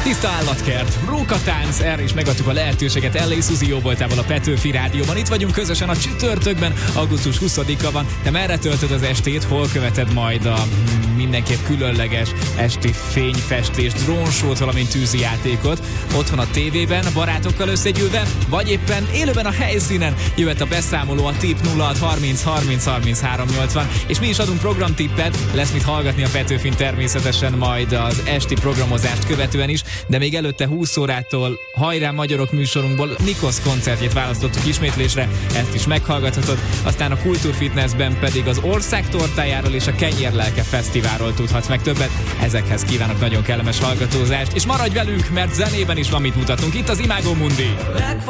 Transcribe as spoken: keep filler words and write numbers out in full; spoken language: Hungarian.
Tiszta állatkert, rókatánc, erre is megadtuk a lehetőséget el á. Suzy jó voltával a Petőfi Rádióban. Itt vagyunk közösen a csütörtökben, augusztus huszadika van. De merre töltöd az estét, hol követed majd a mindenképp különleges esti fényfestés, drónsót, valamint tűzijátékot? Otthon a tévében, barátokkal összegyűlve, vagy éppen élőben a helyszínen? Jöhet a beszámoló, a tipp nulla hat harminc harminc harminchárom nyolcvan, és mi is adunk programtippet, lesz mit hallgatni a Petőfin természetesen majd az esti programozást követően is, de még előtte húsz órától Hajrá Magyarok műsorunkból Nikos koncertjét választottuk ismétlésre, ezt is meghallgathatod, aztán a Kultúrfitnessben pedig az ország tortájáról és a Kenyérlelke Fesztiválról tudhatsz meg többet. Ezekhez kívánok nagyon kellemes hallgatózást, és maradj velünk, mert zenében is van mit mutatnunk. Itt az Imago Mundi.